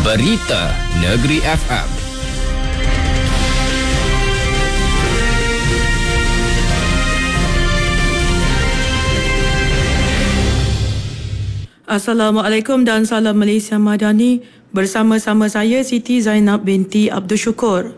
Berita Negeri FM. Assalamualaikum dan salam Malaysia Madani. Bersama-sama saya Siti Zainab binti Abdul Syukur.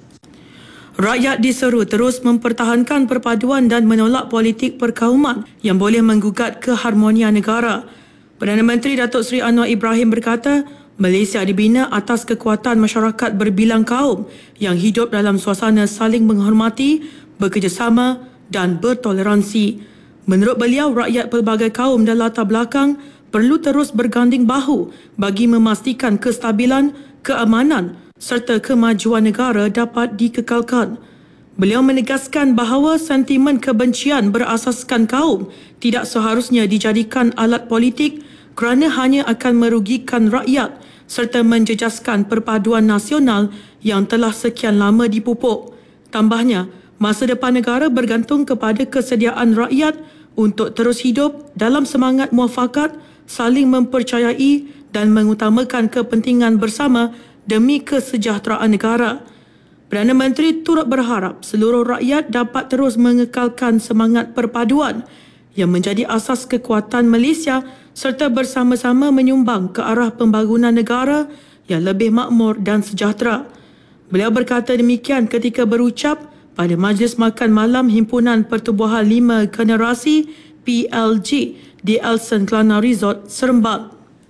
Rakyat diseru terus mempertahankan perpaduan dan menolak politik perkauman yang boleh menggugat keharmonian negara. Perdana Menteri Datuk Seri Anwar Ibrahim berkata, Malaysia dibina atas kekuatan masyarakat berbilang kaum yang hidup dalam suasana saling menghormati, bekerjasama dan bertoleransi. Menurut beliau, rakyat pelbagai kaum dan latar belakang perlu terus berganding bahu bagi memastikan kestabilan, keamanan serta kemajuan negara dapat dikekalkan. Beliau menegaskan bahawa sentimen kebencian berasaskan kaum tidak seharusnya dijadikan alat politik kerana hanya akan merugikan rakyat serta menjejaskan perpaduan nasional yang telah sekian lama dipupuk. Tambahnya, masa depan negara bergantung kepada kesediaan rakyat untuk terus hidup dalam semangat muafakat, saling mempercayai dan mengutamakan kepentingan bersama demi kesejahteraan negara. Perdana Menteri turut berharap seluruh rakyat dapat terus mengekalkan semangat perpaduan yang menjadi asas kekuatan Malaysia serta bersama-sama menyumbang ke arah pembangunan negara yang lebih makmur dan sejahtera. Beliau berkata demikian ketika berucap pada Majlis Makan Malam Himpunan Pertubuhan 5 Generasi PLG di Elson Kelana Resort, Seremban.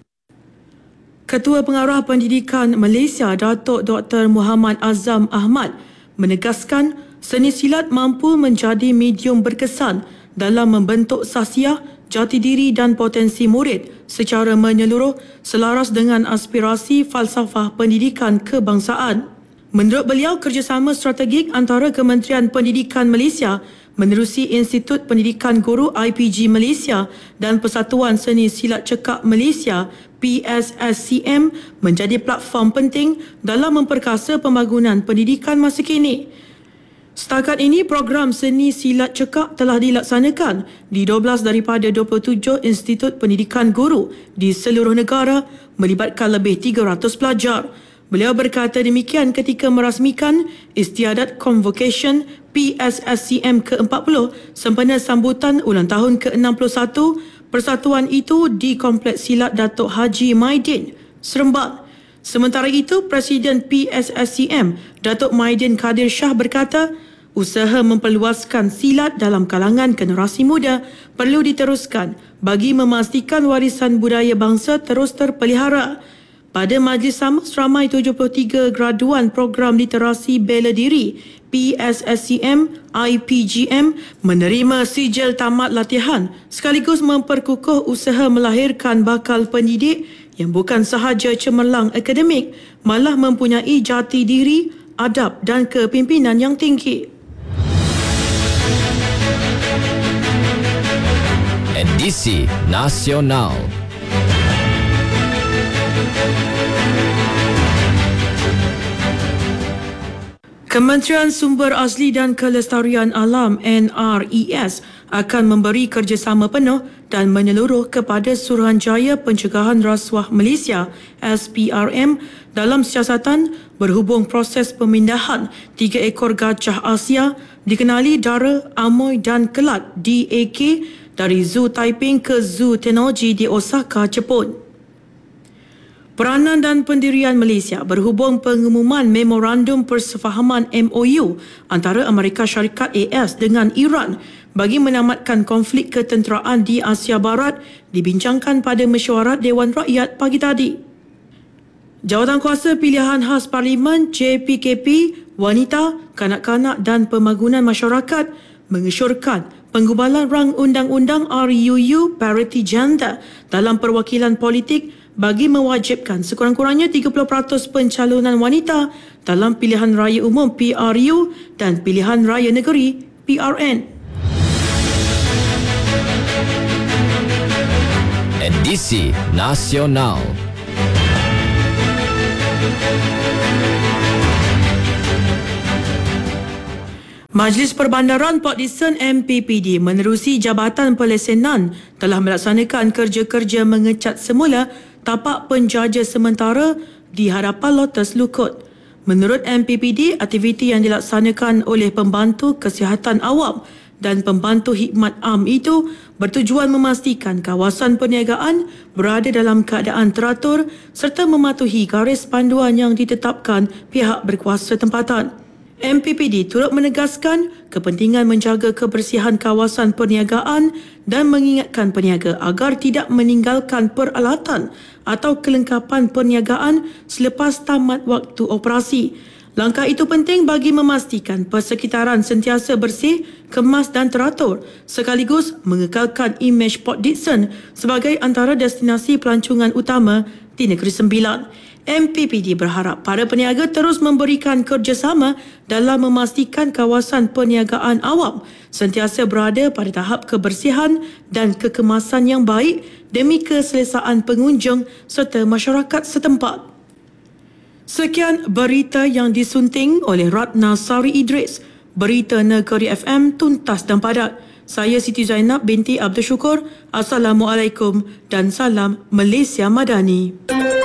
Ketua Pengarah Pendidikan Malaysia, Datuk Dr. Muhammad Azam Ahmad menegaskan seni silat mampu menjadi medium berkesan dalam membentuk sahsiah, jati diri dan potensi murid secara menyeluruh selaras dengan aspirasi falsafah pendidikan kebangsaan. Menurut beliau, kerjasama strategik antara Kementerian Pendidikan Malaysia menerusi Institut Pendidikan Guru IPG Malaysia dan Persatuan Seni Silat Cekak Malaysia PSSCM menjadi platform penting dalam memperkasa pembangunan pendidikan masa kini. Setakat ini, program Seni Silat Cekak telah dilaksanakan di 12 daripada 27 Institut Pendidikan Guru di seluruh negara melibatkan lebih 300 pelajar. Beliau berkata demikian ketika merasmikan Istiadat Convocation PSSCM ke-40 sempena sambutan ulang tahun ke-61 persatuan itu di Kompleks Silat Datuk Haji Maidin, Seremban. Sementara itu, Presiden PSSCM Datuk Maidin Kadir Shah berkata, usaha memperluaskan silat dalam kalangan generasi muda perlu diteruskan bagi memastikan warisan budaya bangsa terus terpelihara. Pada majlis sama, seramai 73 graduan program literasi bela diri PSSCM IPGM menerima sijil tamat latihan sekaligus memperkukuh usaha melahirkan bakal pendidik yang bukan sahaja cemerlang akademik, malah mempunyai jati diri, adab dan kepimpinan yang tinggi. Edisi Nasional. Kementerian Sumber Asli dan Kelestarian Alam NRES akan memberi kerjasama penuh dan menyeluruh kepada Suruhanjaya Pencegahan Rasuah Malaysia SPRM dalam siasatan berhubung proses pemindahan 3 ekor gajah Asia dikenali Dara, Amoy dan Kelat DAK dari Zoo Taiping ke Zoo Teknologi di Osaka, Jepun. Peranan dan Pendirian Malaysia berhubung pengumuman Memorandum Persefahaman MOU antara Amerika Syarikat AS dengan Iran bagi menamatkan konflik ketenteraan di Asia Barat dibincangkan pada mesyuarat Dewan Rakyat pagi tadi. Jawatankuasa Pilihan Khas Parlimen JPKP, Wanita, Kanak-kanak dan Pembangunan Masyarakat mengesyorkan penggubalan rang undang-undang RUU Parity Gender dalam perwakilan politik bagi mewajibkan sekurang-kurangnya 30% pencalonan wanita dalam pilihan raya umum PRU dan pilihan raya negeri PRN. Edisi Nasional. Majlis Perbandaran Port Dickson MPPD menerusi Jabatan Pelesenan telah melaksanakan kerja-kerja mengecat semula tapak penjaja sementara di hadapan Lotus Lukut. Menurut MPPD, aktiviti yang dilaksanakan oleh pembantu kesihatan awam dan pembantu khidmat am itu bertujuan memastikan kawasan perniagaan berada dalam keadaan teratur serta mematuhi garis panduan yang ditetapkan pihak berkuasa tempatan. MPPD turut menegaskan kepentingan menjaga kebersihan kawasan perniagaan dan mengingatkan peniaga agar tidak meninggalkan peralatan atau kelengkapan perniagaan selepas tamat waktu operasi. Langkah itu penting bagi memastikan persekitaran sentiasa bersih, kemas dan teratur sekaligus mengekalkan imej Port Dickson sebagai antara destinasi pelancongan utama di Negeri Sembilan. MPPD berharap para peniaga terus memberikan kerjasama dalam memastikan kawasan perniagaan awam sentiasa berada pada tahap kebersihan dan kekemasan yang baik demi keselesaan pengunjung serta masyarakat setempat. Sekian berita yang disunting oleh Ratna Sari Idris. Berita Negeri FM tuntas dan padat. Saya Siti Zainab binti Abdul Syukur. Assalamualaikum dan salam Malaysia Madani.